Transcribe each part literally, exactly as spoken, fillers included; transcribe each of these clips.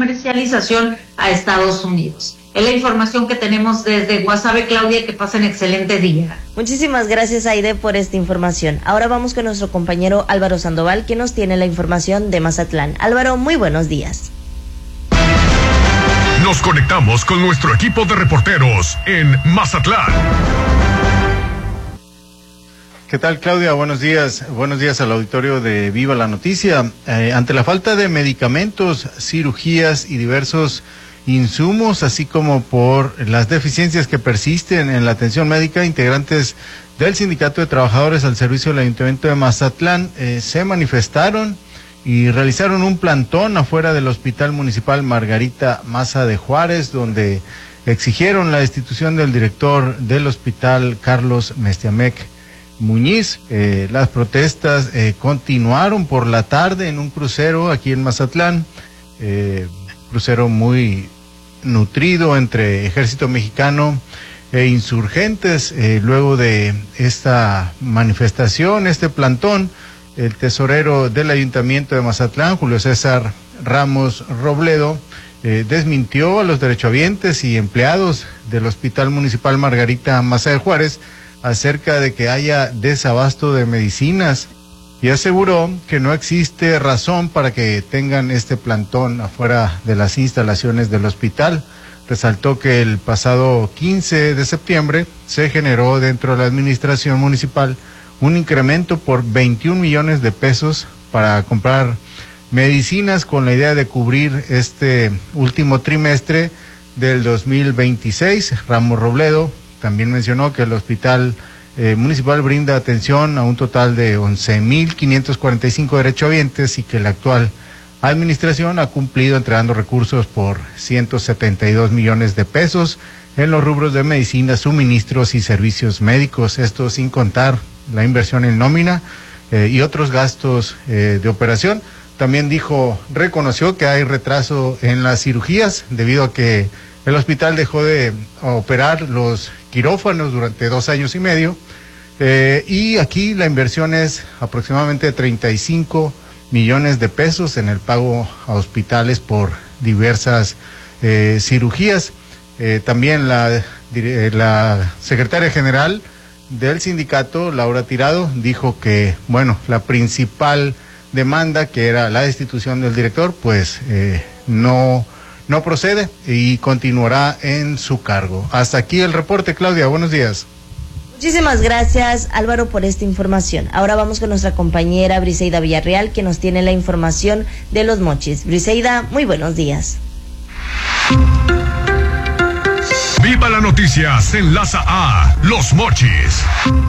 comercialización a Estados Unidos. Es la información que tenemos desde Guasave. Claudia, que pasen excelente día. Muchísimas gracias, Aide, por esta información. Ahora vamos con nuestro compañero Álvaro Sandoval, que nos tiene la información de Mazatlán. Álvaro, muy buenos días. Nos conectamos con nuestro equipo de reporteros en Mazatlán. ¿Qué tal, Claudia? Buenos días. Buenos días al auditorio de Viva la Noticia. Eh, ante la falta de medicamentos, cirugías y diversos insumos, así como por las deficiencias que persisten en la atención médica, integrantes del Sindicato de Trabajadores al Servicio del Ayuntamiento de Mazatlán eh, se manifestaron y realizaron un plantón afuera del Hospital Municipal Margarita Maza de Juárez, donde exigieron la destitución del director del hospital, Carlos Mestiamec Muñiz. Eh, las protestas eh, continuaron por la tarde en un crucero aquí en Mazatlán, eh, crucero muy nutrido entre Ejército Mexicano e insurgentes. Eh, luego de esta manifestación, este plantón, el tesorero del Ayuntamiento de Mazatlán, Julio César Ramos Robledo, eh, desmintió a los derechohabientes y empleados del Hospital Municipal Margarita Maza de Juárez acerca de que haya desabasto de medicinas, y aseguró que no existe razón para que tengan este plantón afuera de las instalaciones del hospital. Resaltó que el pasado quince de septiembre se generó dentro de la administración municipal un incremento por veintiún millones de pesos para comprar medicinas con la idea de cubrir este último trimestre del dos mil veintiséis. Ramos Robledo también mencionó que el hospital Eh, municipal brinda atención a un total de once mil quinientos cuarenta y cinco derechohabientes y que la actual administración ha cumplido entregando recursos por ciento setenta y dos millones de pesos en los rubros de medicina, suministros y servicios médicos, esto sin contar la inversión en nómina eh, y otros gastos eh, de operación. También dijo, reconoció que hay retraso en las cirugías debido a que el hospital dejó de operar los quirófanos durante dos años y medio, eh, y aquí la inversión es aproximadamente treinta y cinco millones de pesos en el pago a hospitales por diversas eh, cirugías. Eh, también la, la secretaria general del sindicato, Laura Tirado, dijo que, bueno, la principal demanda, que era la destitución del director, pues eh, no... no procede y continuará en su cargo. Hasta aquí el reporte, Claudia. Buenos días. Muchísimas gracias, Álvaro, por esta información. Ahora vamos con nuestra compañera Briseida Villarreal, que nos tiene la información de Los Mochis. Briseida, muy buenos días. Viva la Noticia se enlaza a Los Mochis.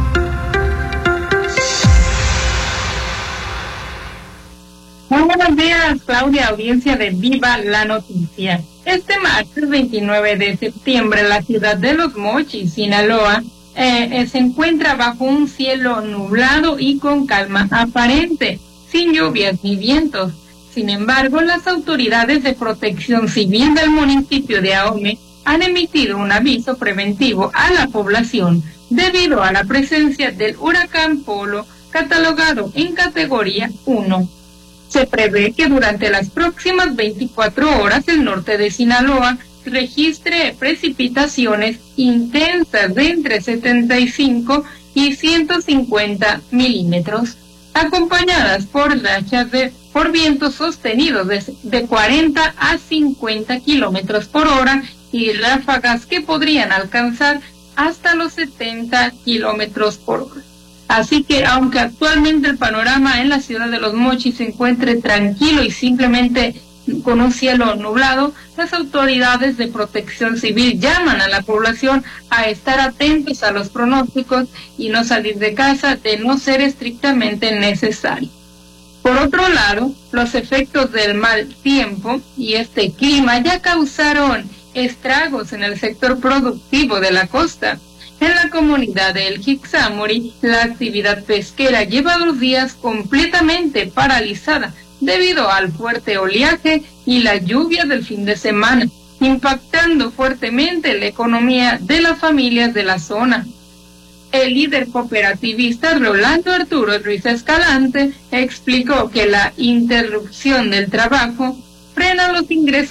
Muy buenos días, Claudia, audiencia de Viva la Noticia. Este martes veintinueve de septiembre, la ciudad de Los Mochis, Sinaloa, eh, eh, se encuentra bajo un cielo nublado y con calma aparente, sin lluvias ni vientos. Sin embargo, las autoridades de protección civil del municipio de Ahome han emitido un aviso preventivo a la población debido a la presencia del huracán Polo, catalogado en categoría uno. Se prevé que durante las próximas veinticuatro horas el norte de Sinaloa registre precipitaciones intensas de entre setenta y cinco y ciento cincuenta milímetros, acompañadas por rachas de por vientos sostenidos de, de cuarenta a cincuenta kilómetros por hora y ráfagas que podrían alcanzar hasta los setenta kilómetros por hora. Así que, aunque actualmente el panorama en la ciudad de Los Mochis se encuentre tranquilo y simplemente con un cielo nublado, las autoridades de protección civil llaman a la población a estar atentos a los pronósticos y no salir de casa de no ser estrictamente necesario. Por otro lado, los efectos del mal tiempo y este clima ya causaron estragos en el sector productivo de la costa. En la comunidad de El Jixámori, la actividad pesquera lleva dos días completamente paralizada debido al fuerte oleaje y la lluvia del fin de semana, impactando fuertemente la economía de las familias de la zona. El líder cooperativista Rolando Arturo Ruiz Escalante explicó que la interrupción del trabajo frena los ingresos